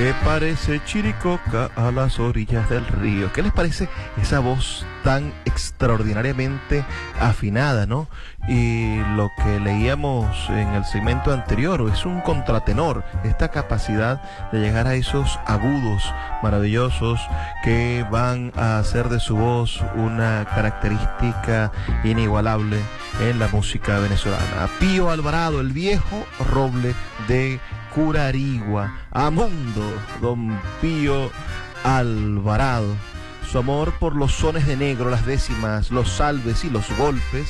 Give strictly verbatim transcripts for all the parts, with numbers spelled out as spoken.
que parece Chiricoca a las orillas del río. ¿Qué les parece esa voz tan extraordinariamente afinada, no? Y lo que leíamos en el segmento anterior es un contratenor, esta capacidad de llegar a esos agudos maravillosos que van a hacer de su voz una característica inigualable en la música venezolana. Pío Alvarado, el viejo roble de Curarigua. Amundo, don Pío Alvarado. Su amor por los sones de negro, las décimas, los salves y los golpes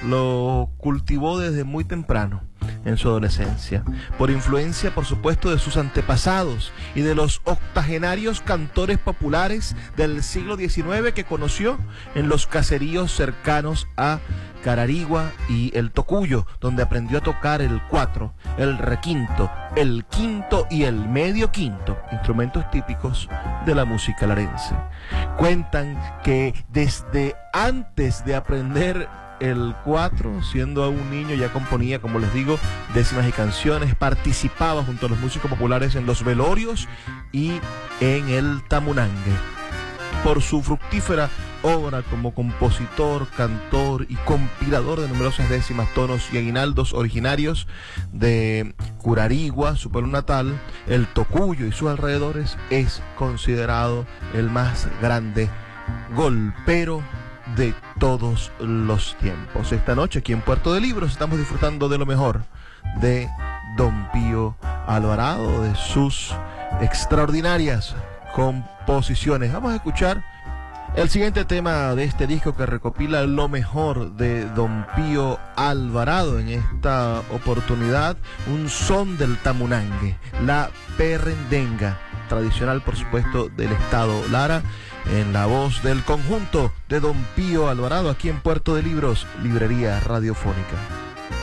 lo cultivó desde muy temprano en su adolescencia, por influencia, por supuesto, de sus antepasados y de los octogenarios cantores populares del siglo diecinueve que conoció en los caseríos cercanos a Cararigua y el Tocuyo, donde aprendió a tocar el cuatro, el requinto, el quinto y el medio quinto, instrumentos típicos de la música larense. Cuentan que desde antes de aprender el cuatro, siendo aún un niño, ya componía, como les digo, décimas y canciones, participaba junto a los músicos populares en los velorios y en el tamunangue. Por su fructífera obra como compositor, cantor y compilador de numerosas décimas, tonos y aguinaldos originarios de Curarigua, su pueblo natal, el Tocuyo y sus alrededores, es considerado el más grande golpero de todos los tiempos. Esta noche aquí en Puerto de Libros estamos disfrutando de lo mejor de don Pío Alvarado, de sus extraordinarias composiciones. Vamos a escuchar el siguiente tema de este disco que recopila lo mejor de don Pío Alvarado. En esta oportunidad, un son del tamunangue, la perrendenga, tradicional por supuesto del estado Lara, en la voz del conjunto de don Pío Alvarado, aquí en Puerto de Libros, Librería Radiofónica.